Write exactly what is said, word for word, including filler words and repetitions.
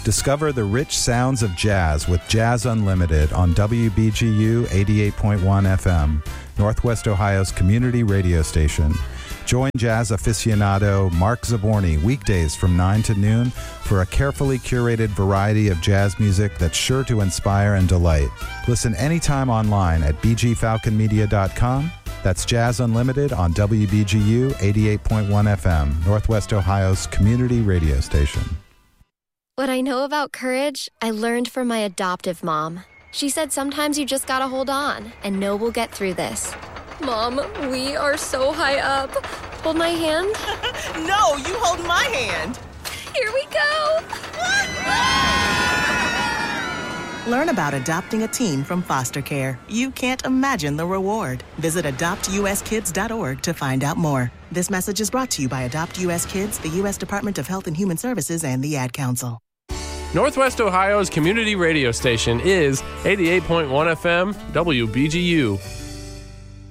Discover the rich sounds of jazz with Jazz Unlimited on W B G U eighty-eight point one F M, Northwest Ohio's community radio station. Join jazz aficionado Mark Zaborni weekdays from nine to noon for a carefully curated variety of jazz music that's sure to inspire and delight. Listen anytime online at b g falcon media dot com. That's Jazz Unlimited on W B G U eighty-eight point one F M, Northwest Ohio's community radio station. What I know about courage, I learned from my adoptive mom. She said sometimes you just gotta hold on and know we'll get through this. Mom, we are so high up. Hold my hand. No, you hold my hand. Here we go. Learn about adopting a teen from foster care. You can't imagine the reward. Visit adopt u s kids dot org to find out more. This message is brought to you by Adopt U S Kids, the U S Department of Health and Human Services, and the Ad Council. Northwest Ohio's community radio station is eighty-eight point one F M W B G U.